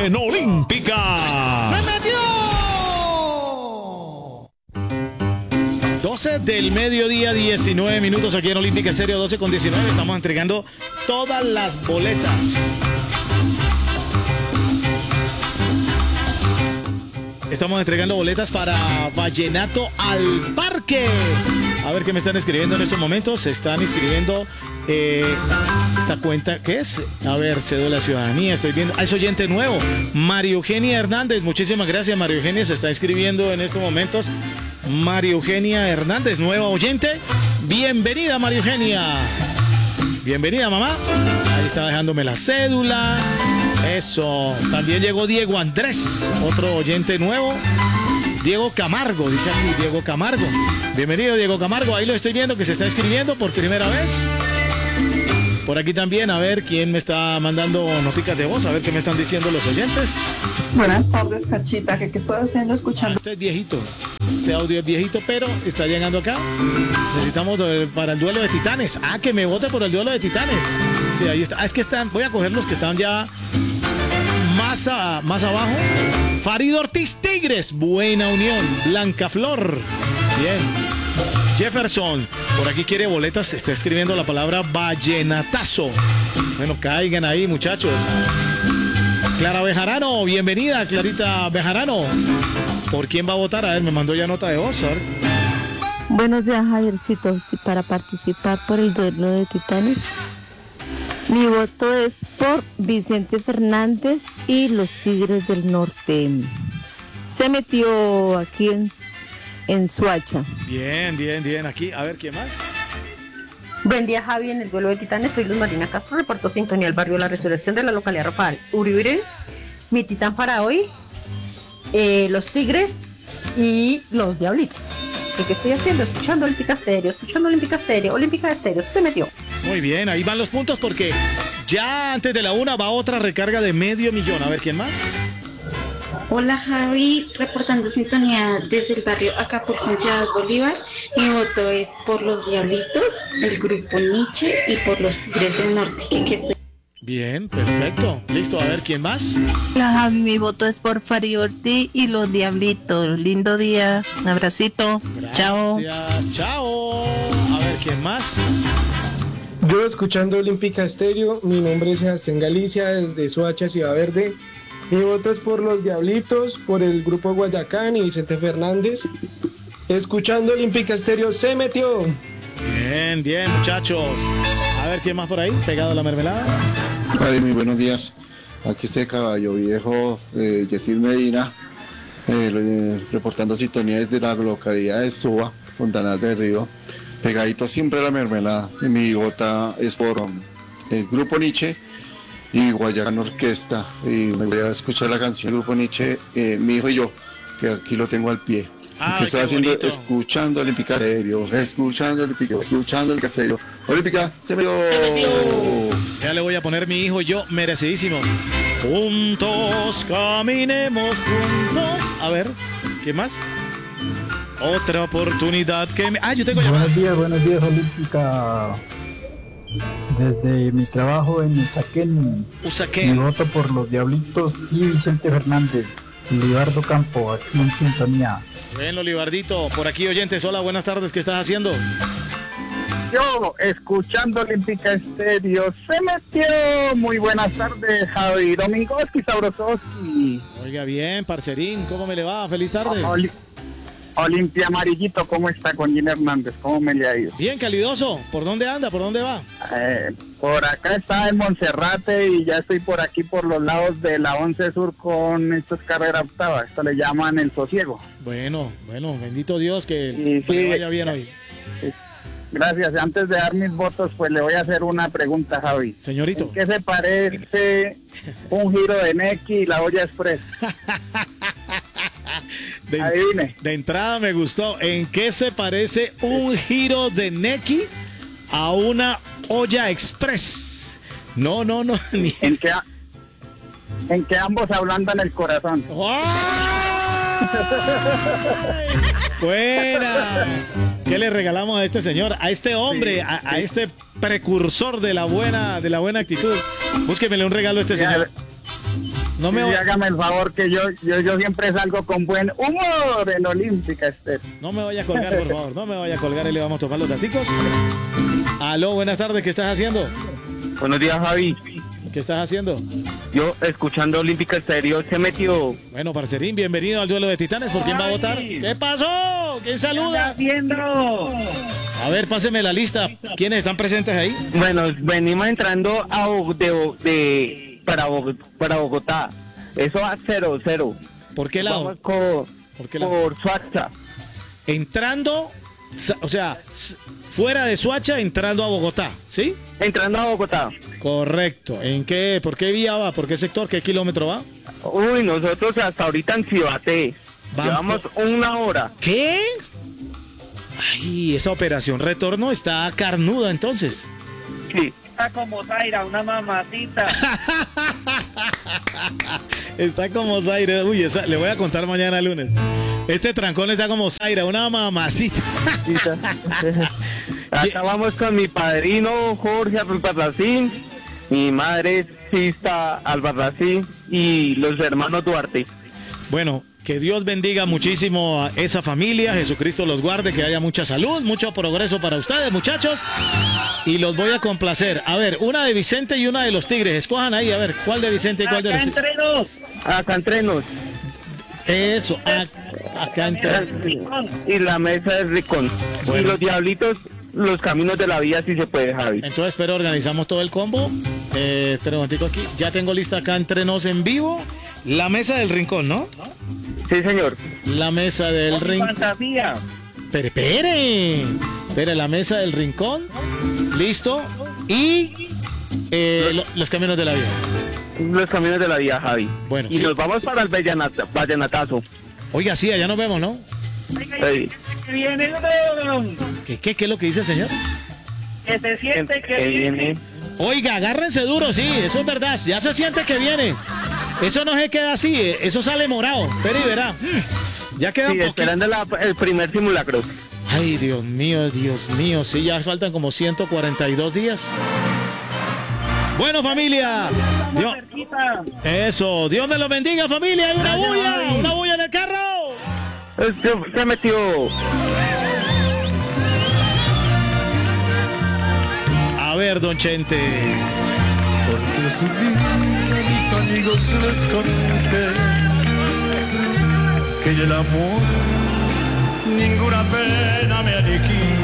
en Olímpica. ¡Se metió! 12 del mediodía, 19 minutos aquí en Olímpica Estéreo, 12:19. Estamos entregando todas las boletas. Estamos entregando boletas para Vallenato al Parque. A ver qué me están escribiendo en estos momentos. Se están inscribiendo esta cuenta. ¿Qué es? A ver, cédula de ciudadanía. Estoy viendo. Ah, es oyente nuevo. María Eugenia Hernández. Muchísimas gracias, María Eugenia. Se está inscribiendo en estos momentos. María Eugenia Hernández, nueva oyente. Bienvenida, María Eugenia. Bienvenida, mamá. Ahí está dejándome la cédula. Eso. También llegó Diego Andrés, otro oyente nuevo. Diego Camargo, dice aquí, Diego Camargo. Bienvenido, Diego Camargo. Ahí lo estoy viendo que se está inscribiendo por primera vez. Por aquí también, a ver quién me está mandando noticas de voz, a ver qué me están diciendo los oyentes. Buenas tardes, Cachita, ¿qué estoy haciendo escuchando? Este es viejito, este audio es viejito, pero está llegando acá. Necesitamos para el duelo de titanes. Ah, que me vote por el duelo de titanes. Sí, ahí está. Ah, es que están, voy a coger los que están ya más abajo. Farid Ortiz Tigres, buena unión. Blanca Flor, bien. Jefferson, por aquí quiere boletas, está escribiendo la palabra vallenatazo. Bueno, caigan ahí, muchachos. Clara Bejarano, bienvenida, Clarita Bejarano. ¿Por quién va a votar? A ver, me mandó ya nota de voz. A ver. Buenos días, Javiercito. Sí, para participar por el duelo de titanes, mi voto es por Vicente Fernández y los Tigres del Norte. Se metió aquí en Suacha. Bien, bien, bien. Aquí, a ver, ¿quién más? Buen día, Javi, en el duelo de titanes. Soy Luz Marina Castro, reporto sintonía al barrio La Resurrección de la localidad Rafael Uribe. Mi titán para hoy, los Tigres y los Diablitos. ¿Qué estoy haciendo? Escuchando Olímpica Estéreo, Olímpica Estéreo, se metió. Muy bien, ahí van los puntos porque ya antes de la una va otra recarga de $500,000. A ver, ¿quién más? Hola, Javi, reportando sintonía desde el barrio Acapulco en Ciudad Bolívar. Mi voto es por los Diablitos, el grupo Nietzsche y por los Tigres del Norte. ¿Qué estoy? Bien, perfecto. Listo, a ver, ¿quién más? Hola, Javi, mi voto es por Farid Ortiz y los Diablitos. Lindo día, un abracito. Gracias, chao. Chao. A ver, ¿quién más? Yo escuchando Olímpica Estéreo, mi nombre es Sebastián Galicia, desde Soacha, Ciudad Verde. Mi voto es por los Diablitos, por el grupo Guayacán y Vicente Fernández. Escuchando Olímpica Estéreo, se metió. Bien, bien, muchachos. A ver, ¿quién más por ahí? Pegado a la mermelada. Vale, muy buenos días. Aquí está Caballo Viejo, Yesid Medina, reportando sintonía desde la localidad de Suba, Fontanal del Río. Pegadito siempre a la mermelada. Mi vota es por el grupo Nietzsche y Guayacán Orquesta. Y me voy a escuchar la canción Grupo Nietzsche, mi hijo y yo, que aquí lo tengo al pie. ¿Qué estoy haciendo? Bonito. Escuchando Olímpica Estéreo, escuchando Olímpica Estéreo. Olímpica, se me dio. Ya le voy a poner mi hijo y yo, merecidísimos. Juntos, caminemos juntos. A ver, ¿qué más? Otra oportunidad que me... Ah, yo tengo llamadas. Buenos días, Olímpica. Desde mi trabajo en Usaquén, mi voto por los Diablitos y Vicente Fernández. Libardo Campo, aquí en sintonía. Bueno, Libardito, por aquí oyentes, hola, buenas tardes, ¿qué estás haciendo? Yo, escuchando Olímpica Estéreo, se metió. Muy buenas tardes, Javi Domingoski, Sabrososki. Oiga, bien, parcerín, ¿cómo me le va? Feliz tarde. Olimpia Amarillito, ¿cómo está con Gina Hernández? ¿Cómo me le ha ido? Bien, calidoso. ¿Por dónde anda? ¿Por dónde va? Por acá está en Monserrate y ya estoy por aquí por los lados de la 11 Sur con estas carreras octava. Esto le llaman el sosiego. Bueno, bendito Dios que le vaya bien hoy. Gracias. Antes de dar mis votos, pues le voy a hacer una pregunta, Javi. Señorito. ¿En qué se parece un giro de Neki y la olla express? De entrada me gustó. ¿En qué se parece un giro de Neki a una olla express? No. Ni... ¿En que ambos ablandan el corazón? Buena. ¿Qué le regalamos a este señor, a este hombre, a este precursor de la buena actitud? Búsquemele un regalo a este señor. No me hágame el favor que yo siempre salgo con buen humor en Olímpica Estéreo. No me vaya a colgar, por favor, no me vaya a colgar y le vamos a tomar los daticos. Aló, buenas tardes, ¿qué estás haciendo? Buenos días, Javi. ¿Qué estás haciendo? Yo, escuchando Olímpica Estéreo, se metió. Bueno, parcerín, bienvenido al duelo de titanes. ¿Por quién va a votar? ¿Qué pasó? ¿Quién saluda? A ver, páseme la lista. ¿Quiénes están presentes ahí? Bueno, venimos entrando para Bogotá. Eso va 0-0. ¿Por qué lado? Vamos por Soacha. Entrando, o sea, fuera de Soacha, entrando a Bogotá, ¿sí? Entrando a Bogotá. Correcto. ¿Por qué vía va? ¿Por qué sector? ¿Qué kilómetro va? Uy, nosotros hasta ahorita en Cibaté. Llevamos 1 hora. ¿Qué? Ay, esa operación retorno está carnuda entonces. Sí. Está como Zaira, una mamacita. Está como Zaira. Uy, le voy a contar mañana lunes. Este trancón está como Zaira, una mamacita. Acá vamos con mi padrino Jorge Albarracín, mi madre Sista Albarracín y los hermanos Duarte. Bueno, que Dios bendiga muchísimo a esa familia, Jesucristo los guarde, que haya mucha salud, mucho progreso para ustedes, muchachos, y los voy a complacer. A ver, una de Vicente y una de los Tigres, escojan ahí, a ver, ¿cuál de Vicente y cuál de los Tigres? Acá entrenos. Eso, acá entrenos. Y la mesa del Ricón. Bueno. Y los diablitos, los caminos de la vida, si se puede, Javi. Entonces, pero organizamos todo el combo. Espera un momentico aquí, ya tengo lista acá entrenos en vivo. La mesa del rincón, ¿no? Sí, señor. La mesa del rincón. Fantasía. Espere, la mesa del rincón. Listo. Y los caminos de la vida. Los caminos de la vida, Javi. Bueno, y sí. nos vamos para el vallenatazo. Oiga, sí, allá nos vemos, ¿no? Sí. ¿Qué es lo que dice el señor? Que se siente que viene. Oiga, agárrense duro, sí, eso es verdad. Ya se siente que viene. Eso no se queda así, eso sale morado. Pero y verá. Ya queda un poquito. Esperando el primer simulacro. Ay, Dios mío, sí, ya faltan como 142 días. Bueno, familia. Dios me lo bendiga, familia. Hay una bulla en el carro. Se metió. A ver, don Chente. Porque subí a mis amigos les conté que el amor ninguna pena me aniquila.